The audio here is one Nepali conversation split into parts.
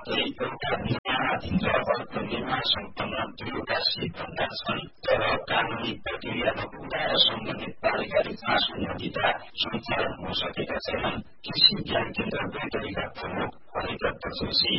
साथै एउटा निर्माणाधीन र अर्को निर्माण सम्पन्न दुईवटा सिट भण्डार छन् तर कानुनी प्रक्रियामा पुग्दा र सम्बन्धित पालिकाले चासो नदिँदा सञ्चालन हुन सकेका छैनन्। कृषि ज्ञान केन्द्र बैतडीका प्रमुख हरिदत्त जोशी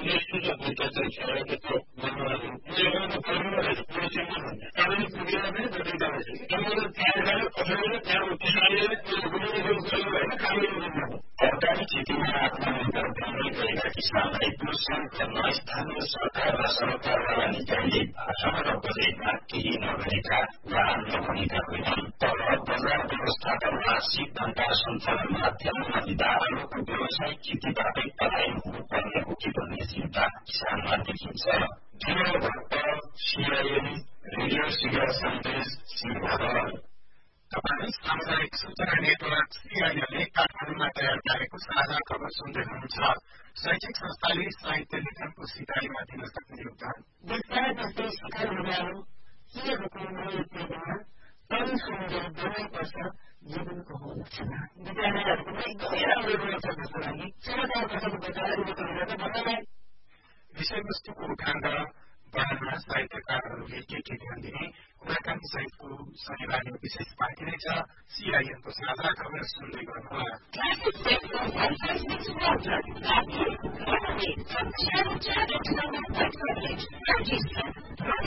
सरकारी खेतीमा आत्मनिर्भर बन्दै गएका किसानलाई प्रोत्साहन गर्न स्थानीय सरकार र सरकारवाला निकायले भाषण र बजेटमा केही नगरेका वा नभनेका होइनन्। तर बजार व्यवस्थापनमा सिट भण्डार सञ्चालनमा ध्यान नदिँदा आलुको व्यावसायिक खेतीबाटै पलायन हुनुपर्ने हो कि भन्ने चिन्ता किसानमा देखिन्छ। विनय भट्ट, सीआईएन, रेडियो सिगर सन्देश, श्रीनगर। तपाईँ सामुदायिक सूचना नेटवर्क सीआईएनले काठमाडौँमा तयार पारेको साझा खबर सुन्दै हुनुहुन्छ। शैक्षिक संस्थाले साहित्य लेखनको सिकाइमा दिन सक्ने योगदान विस्तार जस्तै सिकाइहरू के रूपमा लेख्दैमा पनि हामीले बनाइपर्छ जीवनको हो लक्षण विद्यालयहरूको एकदमै राम्रो रहेछ जस्तो लागि समाचार पछाडि बचाएर विषयवस्तुको उठान र वर्णनमा साहित्यकारहरूले के ध्यान दिने कुराकानी सहितको शनिबार विशेष पार्टी नै छ। सीआईएनको साझा खबर सुन्दै गर्नुहोला।